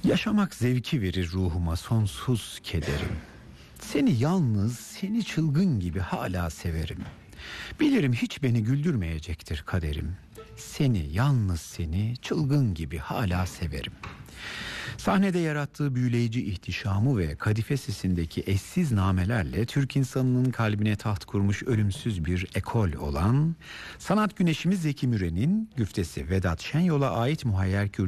Yaşamak zevki verir ruhuma sonsuz kederim. Seni yalnız, seni çılgın gibi hala severim. Bilirim hiç beni güldürmeyecektir kaderim. Seni, yalnız seni, çılgın gibi hala severim. Sahnede yarattığı büyüleyici ihtişamı ve kadife sesindeki eşsiz namelerle Türk insanının kalbine taht kurmuş ölümsüz bir ekol olan sanat güneşimiz Zeki Müren'in güftesi Vedat Şenyol'a ait Muhayyer